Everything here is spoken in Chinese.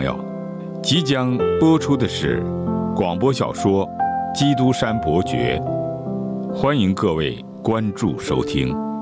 友，即将播出的是广播小说《基督山伯爵》，欢迎各位关注收听。